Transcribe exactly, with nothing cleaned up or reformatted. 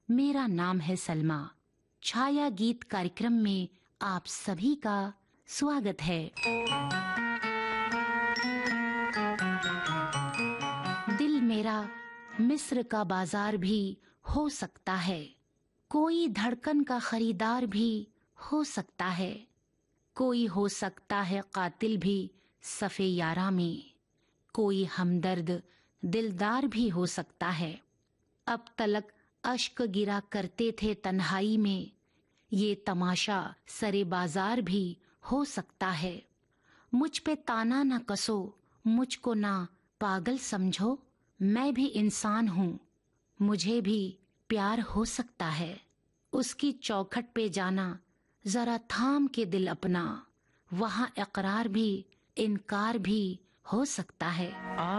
मेरा नाम है सलमा। छाया गीत कार्यक्रम में आप सभी का स्वागत है। दिल मेरा मिस्र का बाजार भी हो सकता है, कोई धड़कन का खरीदार भी हो सकता है, कोई हो सकता है कातिल भी सफ़े यारा में, कोई हमदर्द दिलदार भी हो सकता है। अब तलक अश्क गिरा करते थे तन्हाई में, ये तमाशा सरे बाजार भी हो सकता है। मुझ पे ताना न कसो, मुझको ना पागल समझो, मैं भी इंसान हूँ, मुझे भी प्यार हो सकता है। उसकी चौखट पे जाना जरा थाम के दिल अपना, वहाँ इकरार भी इनकार भी हो सकता है।